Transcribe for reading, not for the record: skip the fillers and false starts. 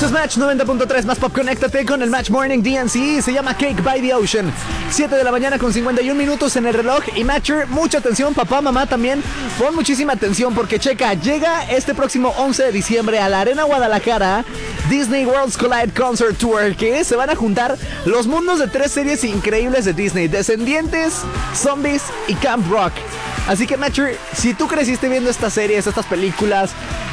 es Match 90.3 más pop. Conéctate con el Match Morning DNC. Se llama Cake by the Ocean. 7 de la mañana con 51 minutos en el reloj. Y Matcher, mucha atención, papá, mamá también. Pon muchísima atención porque checa, llega este próximo 11 de diciembre a la Arena Guadalajara Disney Worlds Collide Concert Tour, que se van a juntar los mundos de 3 series increíbles de Disney: Descendientes, Zombies y Camp Rock. Así que, Matcher, si tú creciste viendo estas series, estas películas,